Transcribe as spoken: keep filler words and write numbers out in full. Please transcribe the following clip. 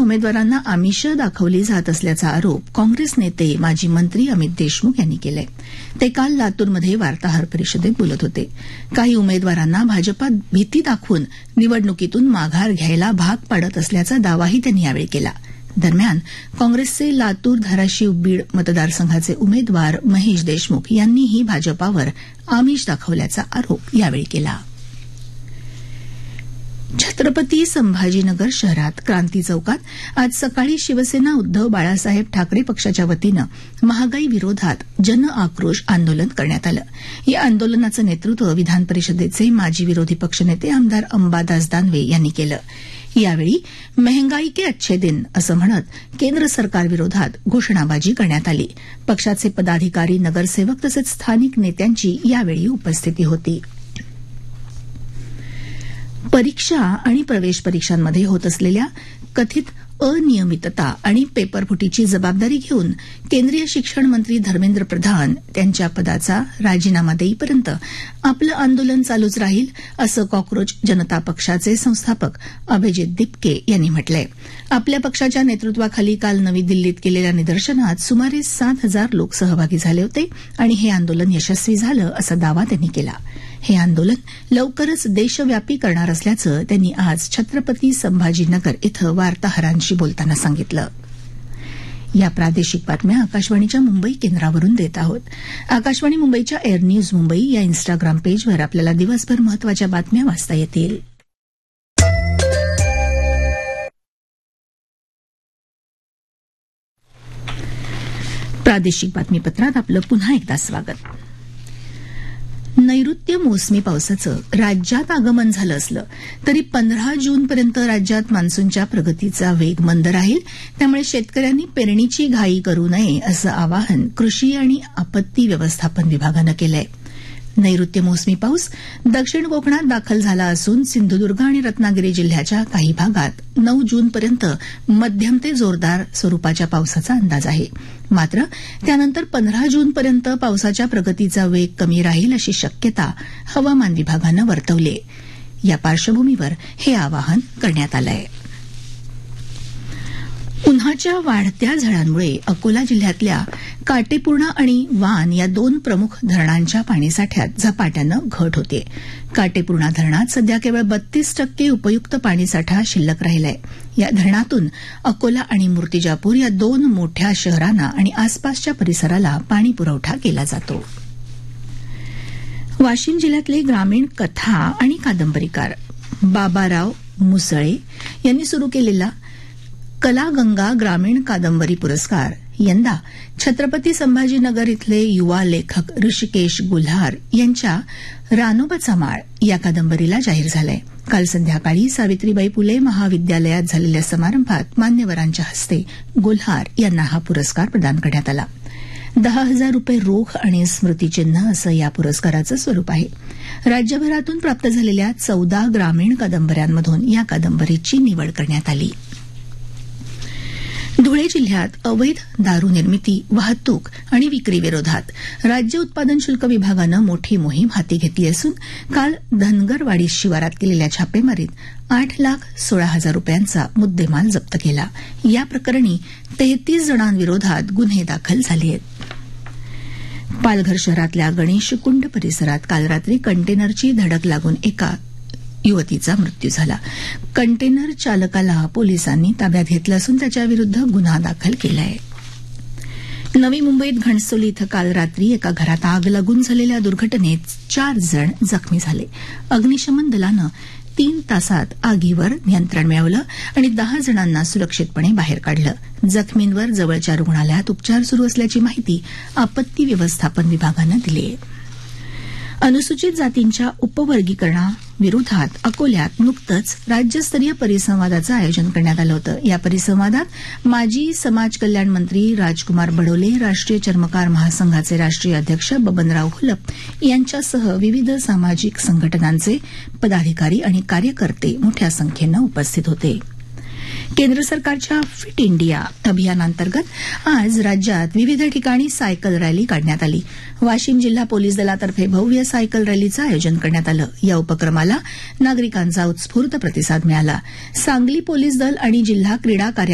उमेदवारांना आमिष दाखवली जात असल्याचा आरोप काँग्रेस नेते माजी मंत्री अमित देशमुख यांनी केलाय. ते काल लातूरमध्ये वार्ताहर परिषदेत बोलत होते. काही उमेदवारांना भाजपात भीती दाखवून निवडणुकीतून माघार घ्यायला भाग पाडत असल्याचा दावाही त्यांनी यावेळी केला. दरम्यान काँग्रेसचे लातूर धाराशिव बीड मतदारसंघाचे उमेदवार महेश देशमुख यांनीही भाजपावर आमिष दाखवल्याचा आरोप यावेळी केला. छत्रपती संभाजीनगर शहरात क्रांती चौकात आज सकाळी शिवसेना उद्धव बाळासाहेब ठाकरे पक्षाच्या वतीनं महागाई विरोधात जन आक्रोश आंदोलन करण्यात आलं. या आंदोलनाचं नेतृत्व विधान परिषदेचे माजी विरोधी पक्षनेते आमदार अंबादास दानवे यांनी केलं. यावेळी महंगाई के अच्छे दिन असं म्हणत केंद्र सरकारविरोधात घोषणाबाजी करण्यात आली. पक्षाचे पदाधिकारी, नगरसेवक तसंच स्थानिक नेत्यांची यावेळी उपस्थिती होती. परीक्षा आणि प्रवेश परीक्षांमध्ये होत असलेल्या कथित अनियमितता आणि पेपरफुटीची जबाबदारी घेऊन केंद्रीय शिक्षण मंत्री धर्मेंद्र प्रधान त्यांच्या पदाचा राजीनामा देईपर्यंत आपलं आंदोलन चालूच राहील असं कॉक्रोच जनता पक्षाचे संस्थापक अभिजित दिपके यांनी म्हटलंय. आपल्या पक्षाच्या नेतृत्वाखाली काल नवी दिल्लीत केलेल्या निदर्शनात सुमारे सात हजार लोक सहभागी झाले होते आणि हे आंदोलन यशस्वी झालं असा दावा त्यांनी केला. हे आंदोलन लवकरच देशव्यापी करणार असल्याचं त्यांनी आज छत्रपती संभाजीनगर इथं वार्ताहरांशी बोलताना सांगितलं. या प्रादेशिक बातम्या आकाशवाणीच्या मुंबई केंद्रावरून देत आहोत. आकाशवाणी मुंबईच्या एअर न्यूज मुंबई या इन्स्टाग्राम पेजवर आपल्याला दिवसभर महत्वाच्या बातम्या वाचता येतील. प्रादेशिक बातमीपत्रात आपलं पुन्हा एकदा स्वागत. नैऋत्य मोसमी पावसाचं राज्यात आगमन झालं असलं तरी पंधरा जूनपर्यंत राज्यात मान्सूनच्या प्रगतीचा वेग मंद राहील. त्यामुळे शेतकऱ्यांनी पेरणीची घाई करू नये असं आवाहन कृषी आणि आपत्ती व्यवस्थापन विभागानं केलं आहे. नैऋत्य मोसमी पाऊस दक्षिण कोकणात दाखल झाला असून सिंधुदुर्ग आणि रत्नागिरी जिल्ह्याच्या काही भागात नऊ जूनपर्यंत मध्यम ते जोरदार स्वरूपाच्या पावसाचा अंदाज आहे. मात्र त्यानंतर पंधरा जूनपर्यंत पावसाच्या प्रगतीचा वेग कमी राहील अशी शक्यता हवामान विभागानं वर्तवली आहे. या पार्श्वभूमीवर हे आवाहन करण्यात आलं आहे. उन्हाच्या वाढत्या झळांमुळे अकोला जिल्ह्यातल्या काटेपूर्णा आणि वान या दोन प्रमुख धरणांच्या पाणीसाठ्यात झपाट्यानं घट होते. काटेपूर्णा धरणात सध्या केवळ बत्तीस टक्के उपयुक्त पाणीसाठा शिल्लक राहिला आहे. या धरणातून अकोला आणि मूर्तिजापूर या दोन मोठ्या शहरांना आणि आसपासच्या परिसराला पाणी पुरवठा केला जातो. वाशिम जिल्ह्यातले ग्रामीण कथा आणि कादंबरीकार बाबाराव मुसळे यांनी सुरू केलेला कलागंगा ग्रामीण कादंबरी पुरस्कार यंदा छत्रपती संभाजीनगर इथले युवा लेखक ऋषिकेश गुल्हार यांच्या रानोबाचा माळ या कादंबरीला जाहीर झालाय. काल संध्याकाळी सावित्रीबाई फुले महाविद्यालयात झालेल्या समारंभात मान्यवरांच्या हस्ते गुल्हार यांना हा पुरस्कार प्रदान करण्यात आला. दहा हजार रुपये रोख आणि स्मृतिचिन्ह असं या पुरस्काराचं स्वरूप आहे. राज्यभरातून प्राप्त झालेल्या चौदा ग्रामीण कादंबऱ्यांमधून या कादंबरीची निवड करण्यात आली. धुळे जिल्ह्यात अवैध दारू निर्मिती, वाहतूक आणि विक्री विरोधात राज्य उत्पादन शुल्क विभागानं मोठी मोहीम हाती घेतली असून काल धनगरवाडी शिवारात केलेल्या छापेमारीत आठ लाख सोळा हजार रुपयांचा मुद्देमाल जप्त केला. या प्रकरणी तेहतीस जणांविरोधात गुन्हे दाखल झाले आहेत. पालघर शहरातल्या गणेशकुंड परिसरात काल रात्री कंटेनरची धडक लागून एका युवतीचा मृत्यू झाला. कंटेनर चालकाला पोलिसांनी ताब्यात घेतलं असून त्याच्याविरुद्ध गुन्हा दाखल केला आहे. नवी मुंबईत घणसोली इथं काल रात्री एका घरात आग लागून झालेल्या दुर्घटनेत चार जण जखमी झाले. अग्निशमन दलानं तीन तासात आगीवर नियंत्रण मिळवलं आणि दहा जणांना सुरक्षितपणे बाहेर काढलं. जखमींवर जवळच्या रुग्णालयात उपचार सुरू असल्याची माहिती आपत्ती व्यवस्थापन विभागानं दिली आहे. अनुसूचित जातींच्या उपवर्गीकरणाविरोधात अकोल्यात नुकतंच राज्यस्तरीय परिसंवादाचं आयोजन करण्यात आलं होतं. या परिसंवादात माजी समाज कल्याण मंत्री राजकुमार बडोले, राष्ट्रीय चर्मकार महासंघाचे राष्ट्रीय अध्यक्ष बबनराव घोलप यांच्यासह विविध सामाजिक संघटनांचे पदाधिकारी आणि कार्यकर्ते मोठ्या संख्येनं उपस्थित होते. केंद्र सरकारच्या फिट इंडिया अभियानांतर्गत आज राज्यात विविध ठिकाणी सायकल रॅली काढण्यात आली. वाशिम जिल्हा पोलीस दलातर्फे भव्य सायकल रॅलीचं आयोजन करण्यात आलं. या उपक्रमाला नागरिकांचा उत्स्फूर्त प्रतिसाद मिळाला. सांगली पोलीस दल आणि जिल्हा क्रीडा कार्य